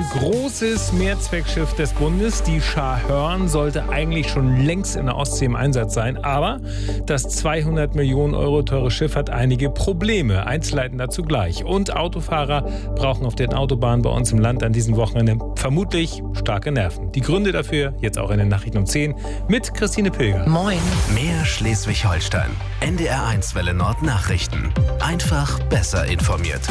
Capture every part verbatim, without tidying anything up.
großes Mehrzweckschiff des Bundes, die Scharhörn, sollte eigentlich schon längst in der Ostsee im Einsatz sein. Aber das zweihundert Millionen Euro teure Schiff hat einige Probleme. Einzelheiten dazu gleich. Und Autofahrer brauchen auf den Autobahnen bei uns im Land an diesem Wochenende vermutlich starke Nerven. Die Gründe dafür jetzt auch in den Nachrichten um zehn mit Christine Pilger. Moin. Mehr Schleswig-Holstein. N D R eins Welle Nord Nachrichten. Einfach besser informiert.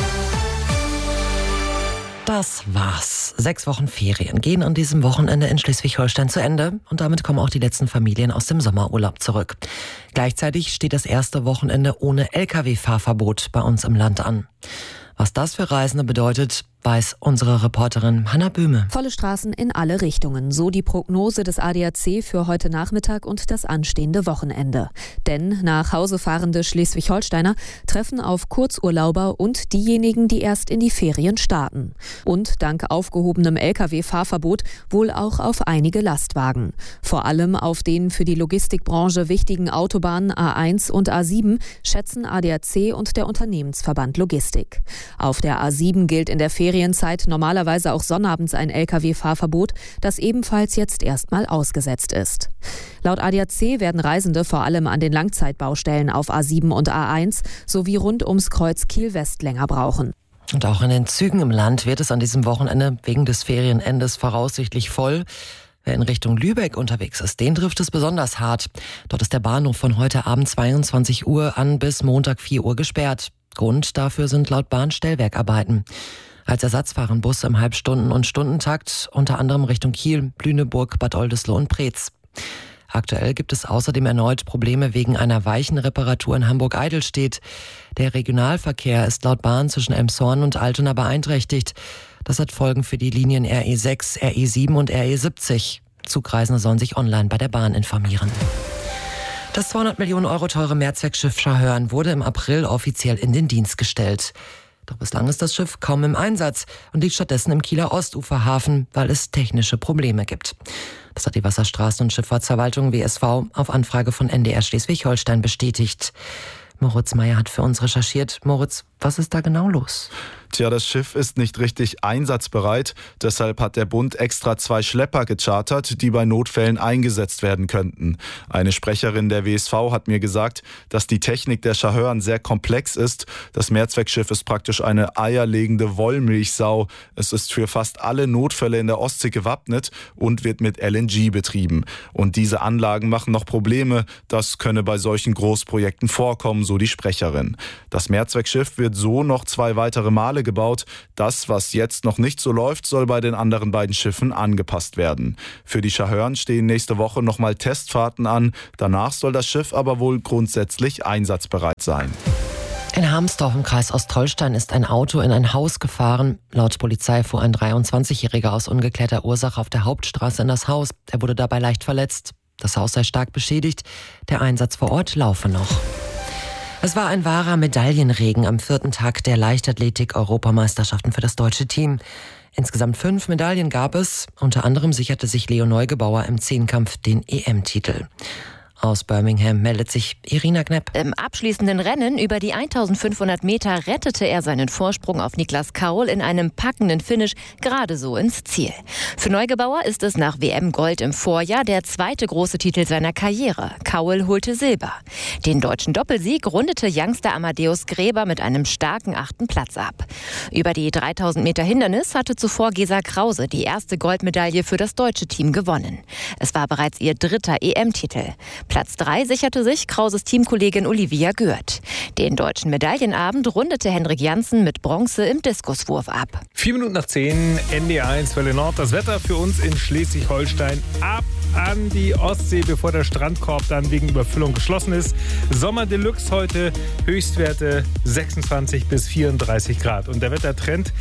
Das war's. Sechs Wochen Ferien gehen an diesem Wochenende in Schleswig-Holstein zu Ende und damit kommen auch die letzten Familien aus dem Sommerurlaub zurück. Gleichzeitig steht das erste Wochenende ohne L K W-Fahrverbot bei uns im Land an. Was das für Reisende bedeutet, weiß unsere Reporterin Hanna Böhme. Volle Straßen in alle Richtungen, so die Prognose des A D A C für heute Nachmittag und das anstehende Wochenende. Denn nach Hause fahrende Schleswig-Holsteiner treffen auf Kurzurlauber und diejenigen, die erst in die Ferien starten. Und dank aufgehobenem L K W-Fahrverbot wohl auch auf einige Lastwagen. Vor allem auf den für die Logistikbranche wichtigen Autobahnen A eins und A sieben schätzen A D A C und der Unternehmensverband Logistik. Auf der A sieben gilt in der Ferienzeit normalerweise auch sonnabends ein L K W-Fahrverbot, das ebenfalls jetzt erstmal ausgesetzt ist. Laut A D A C werden Reisende vor allem an den Langzeitbaustellen auf A sieben und A eins sowie rund ums Kreuz Kiel-West länger brauchen. Und auch in den Zügen im Land wird es an diesem Wochenende wegen des Ferienendes voraussichtlich voll. Wer in Richtung Lübeck unterwegs ist, den trifft es besonders hart. Dort ist der Bahnhof von heute Abend zweiundzwanzig Uhr an bis Montag vier Uhr gesperrt. Grund dafür sind laut Bahn Stellwerkarbeiten. Als Ersatz fahren Busse im Halbstunden- und Stundentakt, unter anderem Richtung Kiel, Lüneburg, Bad Oldesloe und Preetz. Aktuell gibt es außerdem erneut Probleme wegen einer Weichenreparatur in Hamburg-Eidelstedt. Der Regionalverkehr ist laut Bahn zwischen Elmshorn und Altona beeinträchtigt. Das hat Folgen für die Linien R E sechs, R E sieben und R E siebzig. Zugreisende sollen sich online bei der Bahn informieren. Das zweihundert Millionen Euro teure Mehrzweckschiff Scharhörn wurde im April offiziell in den Dienst gestellt. Doch bislang ist das Schiff kaum im Einsatz und liegt stattdessen im Kieler Ostuferhafen, weil es technische Probleme gibt. Das hat die Wasserstraßen- und Schifffahrtsverwaltung W S V auf Anfrage von N D R Schleswig-Holstein bestätigt. Moritz Meyer hat für uns recherchiert. Moritz, was ist da genau los? Tja, das Schiff ist nicht richtig einsatzbereit. Deshalb hat der Bund extra zwei Schlepper gechartert, die bei Notfällen eingesetzt werden könnten. Eine Sprecherin der W S V hat mir gesagt, dass die Technik der Scharhörn sehr komplex ist. Das Mehrzweckschiff ist praktisch eine eierlegende Wollmilchsau. Es ist für fast alle Notfälle in der Ostsee gewappnet und wird mit L N G betrieben. Und diese Anlagen machen noch Probleme. Das könne bei solchen Großprojekten vorkommen, so die Sprecherin. Das Mehrzweckschiff wird so noch zwei weitere Male gebaut. Das, was jetzt noch nicht so läuft, soll bei den anderen beiden Schiffen angepasst werden. Für die Scharhörn stehen nächste Woche nochmal Testfahrten an. Danach soll das Schiff aber wohl grundsätzlich einsatzbereit sein. In Harmsdorf im Kreis Ostholstein ist ein Auto in ein Haus gefahren. Laut Polizei fuhr ein dreiundzwanzigjähriger aus ungeklärter Ursache auf der Hauptstraße in das Haus. Er wurde dabei leicht verletzt. Das Haus sei stark beschädigt. Der Einsatz vor Ort laufe noch. Es war ein wahrer Medaillenregen am vierten Tag der Leichtathletik-Europameisterschaften für das deutsche Team. Insgesamt fünf Medaillen gab es. Unter anderem sicherte sich Leo Neugebauer im Zehnkampf den E M-Titel. Aus Birmingham meldet sich Irina Knepp. Im abschließenden Rennen über die eintausendfünfhundert Meter rettete er seinen Vorsprung auf Niklas Kaul in einem packenden Finish gerade so ins Ziel. Für Neugebauer ist es nach W M-Gold im Vorjahr der zweite große Titel seiner Karriere. Kaul holte Silber. Den deutschen Doppelsieg rundete Youngster Amadeus Gräber mit einem starken achten Platz ab. Über die dreitausend Meter Hindernis hatte zuvor Gesa Krause die erste Goldmedaille für das deutsche Team gewonnen. Es war bereits ihr dritter E M-Titel. Platz drei sicherte sich Krauses Teamkollegin Olivia Gürt. Den deutschen Medaillenabend rundete Henrik Janssen mit Bronze im Diskuswurf ab. Vier Minuten nach zehn, N D R eins Welle Nord. Das Wetter für uns in Schleswig-Holstein ab an die Ostsee, bevor der Strandkorb dann wegen Überfüllung geschlossen ist. Sommer Deluxe heute, Höchstwerte sechsundzwanzig bis vierunddreißig Grad. Und der Wettertrend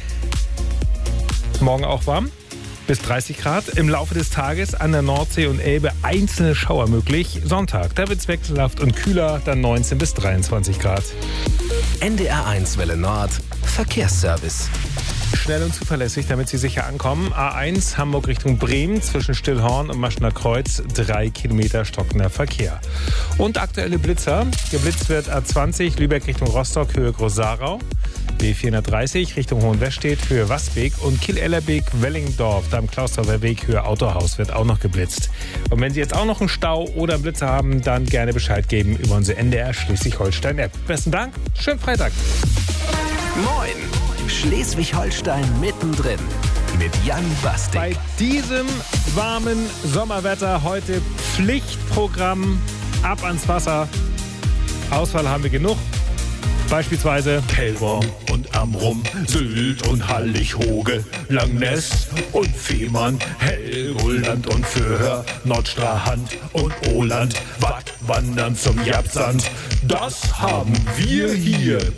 morgen auch warm. Bis dreißig Grad. Im Laufe des Tages an der Nordsee und Elbe einzelne Schauer möglich. Sonntag, da wird es wechselhaft und kühler, dann neunzehn bis dreiundzwanzig Grad. N D R eins Welle Nord, Verkehrsservice. Schnell und zuverlässig, damit Sie sicher ankommen. A eins Hamburg Richtung Bremen zwischen Stillhorn und Maschener Kreuz. Drei Kilometer stockender Verkehr. Und aktuelle Blitzer. Geblitzt wird A zwanzig Lübeck Richtung Rostock, Höhe Groß-Sarau. B vierhundertdreißig Richtung Hohenwestedt, Höhe Wasbeek und Kiel-Ellerbeek-Wellingdorf. Da am Klausthauser Weg, Höhe Autohaus, wird auch noch geblitzt. Und wenn Sie jetzt auch noch einen Stau oder einen Blitzer haben, dann gerne Bescheid geben über unsere N D R Schleswig-Holstein-App. Besten Dank, schönen Freitag. Moin, Schleswig-Holstein mittendrin mit Jan Bastik. Bei diesem warmen Sommerwetter heute Pflichtprogramm ab ans Wasser. Auswahl haben wir genug. Beispielsweise Kellworm und Amrum, Sylt und Hallig-Hoge, Langness und Fehmarn, Helgoland und Föhr, Nordstrand und Oland, Watt wandern zum Japsand. Das haben wir hier